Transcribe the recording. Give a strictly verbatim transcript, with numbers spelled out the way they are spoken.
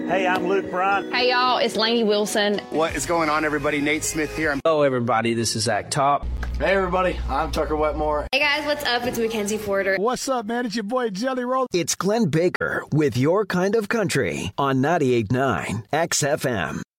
Hey, I'm Luke Bryan. Hey, y'all, it's Lainey Wilson. What is going on, everybody? Nate Smith here. Hello, everybody. This is Zach Top. Hey, everybody. I'm Tucker Wetmore. Hey, guys. What's up? It's Mackenzie Porter. What's up, man? It's your boy Jelly Roll. It's Glenn Baker with Your Kind of Country on ninety-eight point nine X F M.